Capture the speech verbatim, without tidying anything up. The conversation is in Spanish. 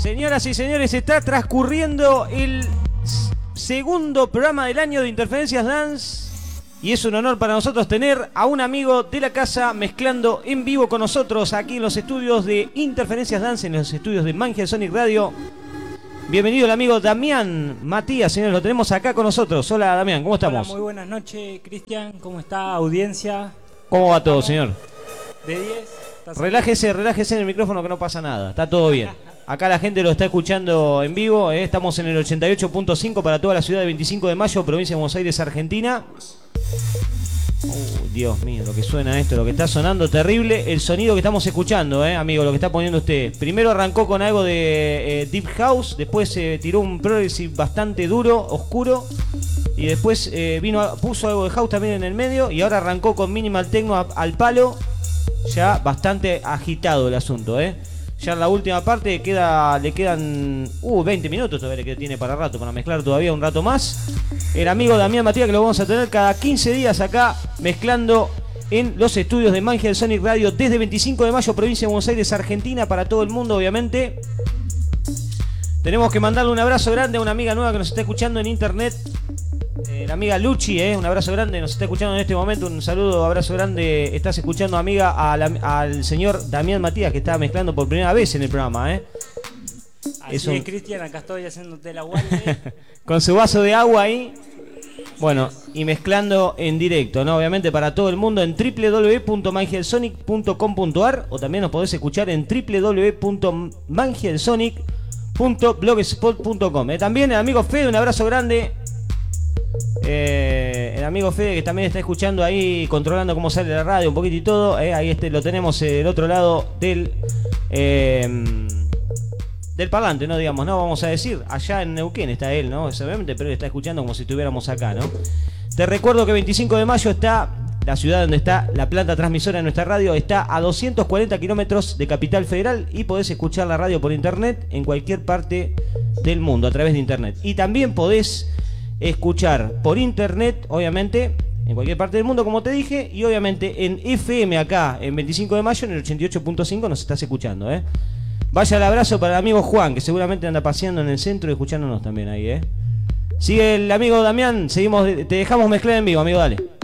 Señoras y señores, está transcurriendo el segundo programa del año de Interferencias Dance y es un honor para nosotros tener a un amigo de la casa mezclando en vivo con nosotros aquí en los estudios de Interferencias Dance, en los estudios de Mangia Sonic Radio. Bienvenido el amigo Damián Matías, señores, lo tenemos acá con nosotros. Hola Damián, ¿cómo estamos? Hola, muy buenas noches, Cristian, ¿cómo está, audiencia? ¿Cómo va todo, señor? De diez. Relájese, relájese en el micrófono que no pasa nada, está todo bien. Acá la gente lo está escuchando en vivo, ¿eh? Estamos en el ochenta y ocho punto cinco para toda la ciudad de veinticinco de mayo, provincia de Buenos Aires, Argentina. Uh, Dios mío, lo que suena esto, lo que está sonando terrible, el sonido que estamos escuchando, ¿eh, amigo? Lo que está poniendo usted. Primero arrancó con algo de eh, Deep House, después se eh, tiró un progressive bastante duro, oscuro, y después eh, vino puso algo de house también en el medio, y ahora arrancó con minimal techno a, al palo, ya bastante agitado el asunto, ¿eh? Ya en la última parte queda, le quedan uh, veinte minutos todavía que tiene para rato, para mezclar todavía un rato más. El amigo Damián Matías, que lo vamos a tener cada quince días acá mezclando en los estudios de Mangia Sonic Radio desde veinticinco de mayo, provincia de Buenos Aires, Argentina, para todo el mundo, obviamente. Tenemos que mandarle un abrazo grande a una amiga nueva que nos está escuchando en internet. Eh, la amiga Luchi, eh, un abrazo grande, nos está escuchando en este momento, un saludo, abrazo grande. Estás escuchando, amiga, a la, al señor Damián Matías, que está mezclando por primera vez en el programa, eh. Así es, un... es Cristian, acá estoy haciéndote la guardia. Con su vaso de agua ahí. Bueno, y mezclando en directo, ¿no? Obviamente para todo el mundo en w w w punto mangielsonic punto com punto a r o también nos podés escuchar en w w w punto mangielsonic punto blogspot punto com. Eh, también el amigo Fede, un abrazo grande. Eh, el amigo Fede, que también está escuchando ahí, controlando cómo sale la radio un poquito y todo, eh, ahí este, lo tenemos eh, del otro lado del eh, del parlante, no digamos, no vamos a decir, allá en Neuquén está él, ¿no? Obviamente, pero él está escuchando como si estuviéramos acá, ¿no? Te recuerdo que veinticinco de mayo está la ciudad donde está la planta transmisora de nuestra radio, está a doscientos cuarenta kilómetros de Capital Federal y podés escuchar la radio por internet en cualquier parte del mundo a través de internet. Y también podés escuchar por internet, obviamente, en cualquier parte del mundo, como te dije, y obviamente en F M acá, en veinticinco de mayo, en el ochenta y ocho punto cinco nos estás escuchando, ¿eh? Vaya el abrazo para el amigo Juan, que seguramente anda paseando en el centro y escuchándonos también ahí, ¿eh? Sigue el amigo Damián, seguimos, te dejamos mezclar en vivo, amigo, dale.